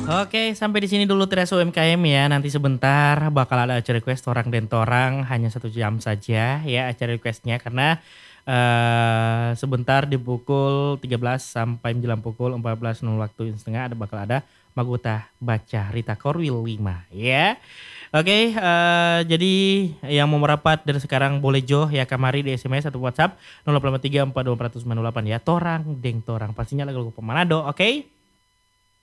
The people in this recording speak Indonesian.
Oke, sampai di sini dulu Teras UMKM ya. Nanti sebentar bakal ada acara request orang dan torang hanya 1 jam saja ya acara requestnya karena sebentar di pukul 13 sampai menjelang pukul 14.00 waktu setengah ada bakal ada Magutah Baca Rita Korwil 5 ya. Oke, jadi yang mau merapat dari sekarang boleh joh ya kamari di SMS atau WhatsApp 0883 42 498 ya. Torang deng torang pastinya lagu-lagu Pemanado, oke?